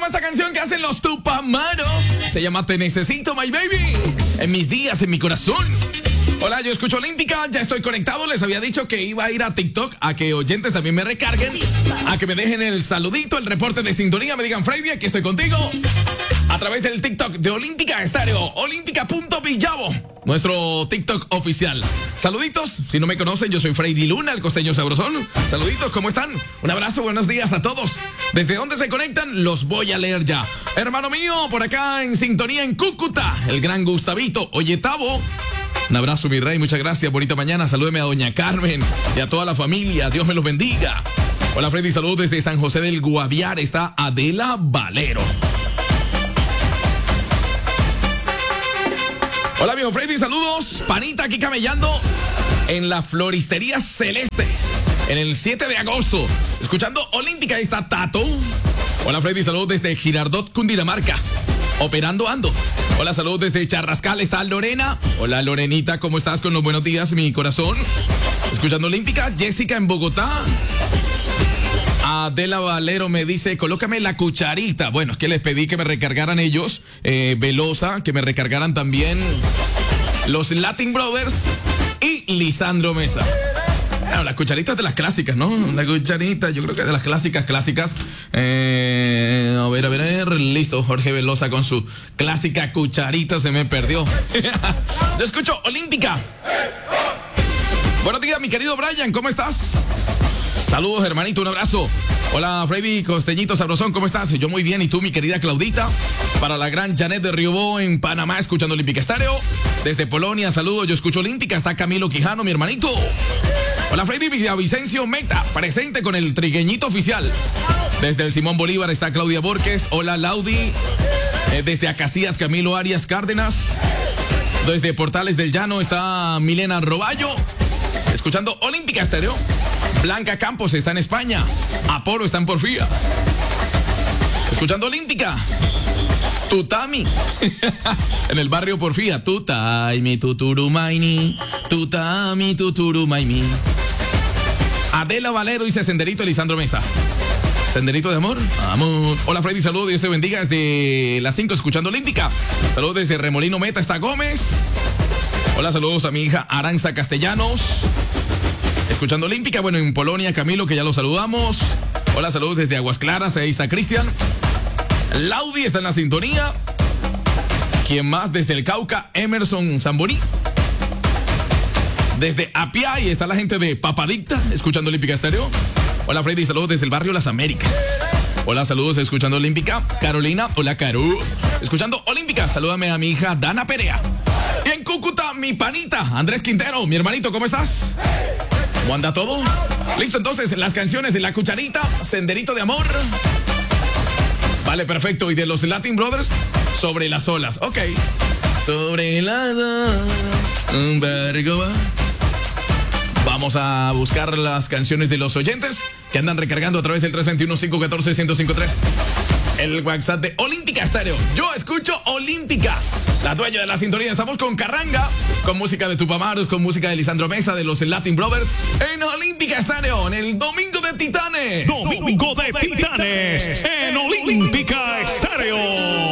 esta canción que hacen los Tupamaros. Se llama Te Necesito, My Baby. En mis días, en mi corazón. Hola, yo escucho Olímpica, ya estoy conectado. Les había dicho que iba a ir a TikTok a que oyentes también me recarguen, a que me dejen el saludito, el reporte de sintonía, me digan, Freddy, aquí estoy contigo. A través del TikTok de Olímpica Estéreo, olímpica.villavo, nuestro TikTok oficial. Saluditos, si no me conocen, yo soy Freddy Luna, el costeño sabrosón. Saluditos, ¿cómo están? Un abrazo, buenos días a todos. ¿Desde dónde se conectan? Los voy a leer ya. Hermano mío, por acá en sintonía en Cúcuta, el gran Gustavito. Oye, Tavo. Un abrazo, mi rey, muchas gracias, bonita mañana. Salúdeme a doña Carmen y a toda la familia, Dios me los bendiga. Hola, Freddy, saludos desde San José del Guaviare, está Adela Valero. Hola, amigo Freddy, saludos. Panita aquí camellando en la Floristería Celeste, en el 7 de agosto, escuchando Olímpica. Ahí está Tato. Hola, Freddy, saludos desde Girardot, Cundinamarca. Operando ando. Hola, saludos desde Charrascal, está Lorena. Hola, Lorenita, ¿cómo estás? Con los buenos días, mi corazón. Escuchando Olímpica. Jessica en Bogotá. Adela Valero me dice, colócame la cucharita. Bueno, es que les pedí que me recargaran ellos. Velosa, que me recargaran también los Latin Brothers y Lisandro Mesa. Bueno, las cucharitas de las clásicas, ¿no? La cucharita, yo creo que de las clásicas. A ver, listo, Jorge Velosa con su clásica cucharita se me perdió. Yo escucho Olímpica. Buenos días, mi querido Brian, ¿cómo estás? Saludos, hermanito, un abrazo. Hola, Freddy, costeñito sabrosón, ¿cómo estás? Yo muy bien, ¿y tú, mi querida Claudita? Para la gran Janet de Riobó en Panamá, escuchando Olímpica Estéreo. Desde Polonia, saludos, yo escucho Olímpica, está Camilo Quijano, mi hermanito. Hola, Freddy, Villavicencio Meta, presente con el trigueñito oficial. Desde el Simón Bolívar está Claudia Borges. Hola, Laudi. Desde Acacías, Camilo Arias Cárdenas. Desde Portales del Llano está Milena Roballo, escuchando Olímpica Estéreo. Blanca Campos está en España. Apolo está en Porfía, escuchando Olímpica. Tutami en el barrio Porfía. Tutami, tuturumaini. Tutami, tuturumaini. Adela Valero dice Senderito, Lisandro Mesa. Senderito de amor. Amor. Hola, Freddy, saludos, Dios te bendiga. Desde las 5 escuchando Olímpica. Saludos desde Remolino Meta, está Gómez. Hola, saludos a mi hija Aranza Castellanos, escuchando Olímpica. Bueno, en Polonia, Camilo, que ya lo saludamos. Hola, saludos desde Aguas Claras, ahí está Cristian. Laudi está en la sintonía. ¿Quién más? Desde el Cauca, Emerson Zamboní. Desde Apiay está la gente de Papadicta, escuchando Olímpica Estéreo. Hola, Freddy, saludos desde el barrio Las Américas. Hola, saludos, escuchando Olímpica. Carolina, hola, Caru, escuchando Olímpica. Salúdame a mi hija Dana Perea. Y en Cúcuta, mi panita Andrés Quintero, mi hermanito, ¿cómo estás? ¿Cómo anda todo? Listo, entonces, las canciones de La Cucharita, Senderito de Amor. Vale, perfecto. Y de los Latin Brothers, Sobre las Olas. Ok. Sobre las olas, un barco va. Vamos a buscar las canciones de los oyentes que andan recargando a través del 321-514-1053. El WhatsApp de Olímpica Estéreo. Yo escucho Olímpica, la dueña de la sintonía. Estamos con Carranga, con música de Tupamaros, con música de Lisandro Mesa, de los Latin Brothers, en Olímpica Estéreo, en el Domingo de Titanes. Domingo de Titanes, en Olímpica Estéreo.